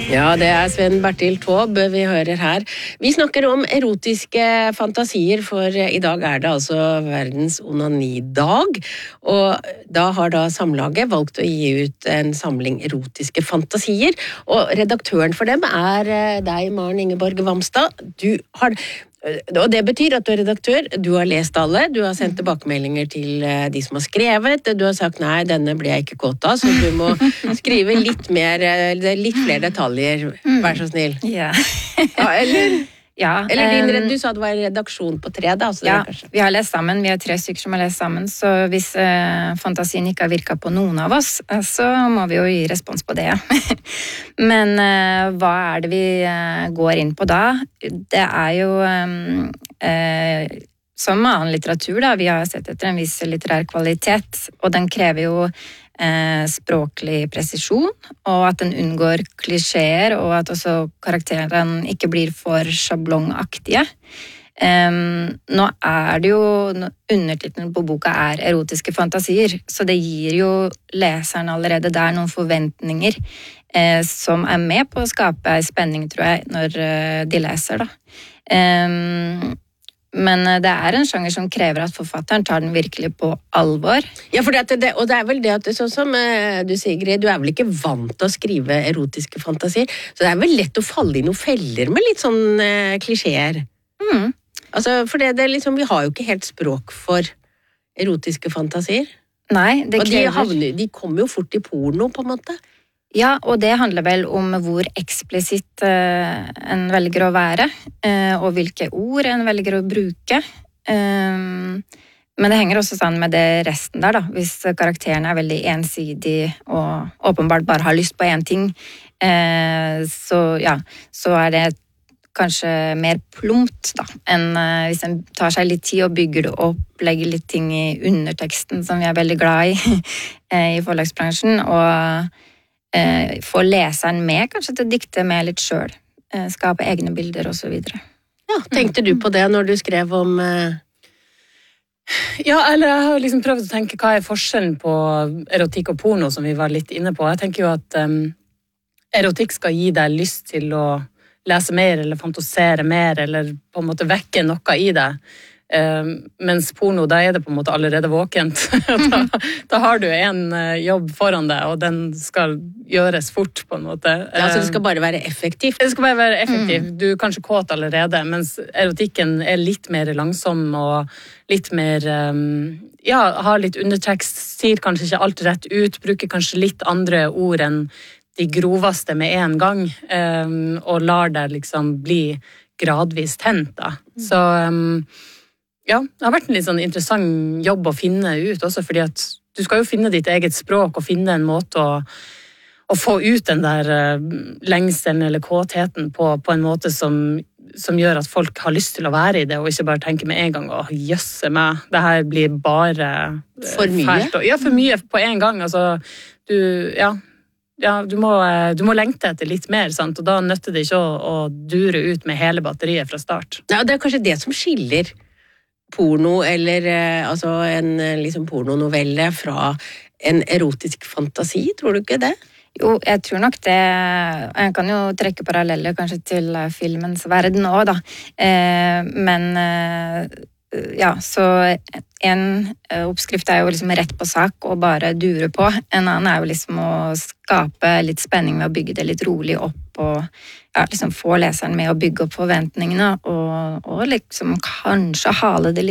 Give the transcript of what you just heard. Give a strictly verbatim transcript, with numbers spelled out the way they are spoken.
Ja, det er Sven Bertil Taube vi hører her. Vi snakker om erotiske fantasier, for i dag er det altså verdens onanidag. Og da har da Samlaget valgt å gi ut en samling erotiske fantasier. Og redaktøren for dem er deg, Maren Ingeborg Vamstad. Du har... Og det betyr at du er redaktør, du har lest alle, du har sendt tilbakemeldinger til de som har skrevet, du har sagt nei, denne blir jeg ikke kåt av, så du må skrive litt mer, litt flere detaljer, vær så snill. Ja. Ja, eller... Ja, Eller din, du sa det var en redaksjon på tre, da. Så ja, det kanskje... vi har lest sammen, vi er tre stykker som har lest sammen, så hvis eh, fantasien ikke har virket på noen av oss, så må vi jo gi respons på det. Men eh, hva er det vi eh, går inn på da? Det er jo eh, som annen litteratur da, vi har sett etter en viss litterær kvalitet, og den krever jo Eh, språklig presisjon, og at den unngår klisjeer, og at også karakterene ikke blir for sjablongaktige. Eh, nå er det jo, undertittelen på boka er erotiske fantasier, så det gir jo leseren allerede der noen forventninger eh, som er med på å skape en spenning, tror jeg, når eh, de leser da. Eh, Men det er en sjanger som krever at forfatteren tar den virkelig på alvor. Ja, for det, det, og det er vel det at, sånn som du sier, Gry, du er vel ikke vant til å skrive erotiske fantasier, så det er vel lett å falle i noen feller med litt sånn eh, klisjeer. Mm. Altså, for det, det liksom, vi har jo ikke helt språk for erotiske fantasier. Nei, det og krever... de, havner, de kommer jo fort i porno, på en måte. Ja, og det handler vel om hvor eksplisitt uh, en velger å være, uh, og hvilke ord en velger å bruke. Um, men det henger også sammen med det resten der, da. Hvis karakteren er veldig ensidig og åpenbart bare har lyst på én ting, uh, så, ja, så er det kanskje mer plumpt, da, enn uh, hvis en tar seg litt tid og bygger det opp, legger litt ting i underteksten, som vi er veldig glad i uh, i forlagsbransjen, og Eh, få leseren med, kanskje til å dikte med litt selv, eh, skape egne bilder og så videre. Ja, tenkte du på det når du skrev om... Eh... Ja, eller jeg har liksom prøvd å tenke hva er forskjellen på erotikk og porno, som vi var litt inne på. Jeg tenker jo at um, erotikk skal gi deg lyst til å lese mer, eller fantasere mer, eller på en måte vekke noe i deg. Uh, mens porno, da er det på en måte allerede våkent. da, da har du en uh, jobb foran deg, og den skal gjøres fort, på en måte. Ja, så det skal bare være effektivt? Det skal bare være effektivt. Mm. Du er kanskje kåt allerede, mens erotikken er litt mer langsom, og litt mer, um, ja, har litt undertekst, sier kanskje ikke alt rett ut, bruker kanskje litt andre ord enn de groveste med en gang, um, og lar deg liksom bli gradvis tent, da. Mm. Så... Um, Ja, det har vært en litt sånn interessant jobb å finne ut også, fordi at du skal jo finne ditt eget språk og finne en måte å, å få ut den der uh, lengselen eller kåtheten på, på en måte som, som gjør at folk har lyst til å være i det, og ikke bare tenke med en gang, åh, jøsse meg, det her blir bare uh, for mye? Fælt. Ja, for mye på en gang, altså, du, ja, ja du, må, du må lengte etter litt mer, sant? Og da nøtter det ikke å, å dure ut med hele batteriet fra start. Ja, det er kanskje det som skiller porno eller altså en liksom pornonovelle fra en erotisk fantasi, tror du ikke det? Jo, jeg tror nok det. Jeg kan jo trekke paralleller kanskje til filmens verden også, da. Eh, men eh, ja, så en oppskrift er jo liksom rett på sak og bare dure på. En annen er jo liksom å skape litt spenning ved å bygge det litt rolig opp og ja, liksom få leseren med å bygge opp forventningene og, og liksom kanskje hale det litt